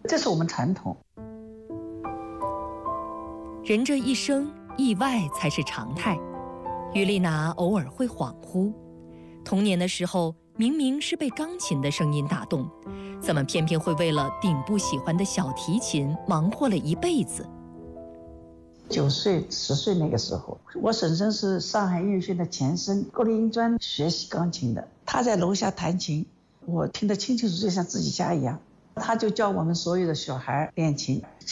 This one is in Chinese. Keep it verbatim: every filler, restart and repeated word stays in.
这是我们传统。 人这一生，意外才是常态。于丽娜偶尔会恍惚，童年的时候明明是被钢琴的声音打动，怎么偏偏会为了顶不喜欢的小提琴忙活了一辈子？ 九岁、十岁那个时候，我婶婶是上海音乐学院的前身，国立音专学习钢琴的。她在楼下弹琴，我听得清清楚楚，就像自己家一样。她就教我们所有的小孩练琴。其